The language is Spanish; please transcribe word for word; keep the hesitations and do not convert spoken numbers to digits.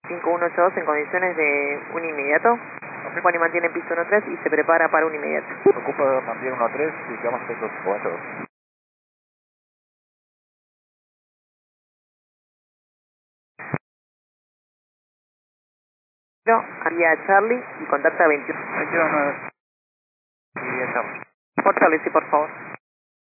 cinco uno ocho dos en condiciones de un inmediato. Juan y mantiene piso uno tres y se prepara para un inmediato. Ocupa mantiene uno tres y quedamos en dos cinco ocho dos. Haría Charlie y contacta veintiuno. veintiuno nueve. Y a Charlie. Por Charlie, sí, por favor.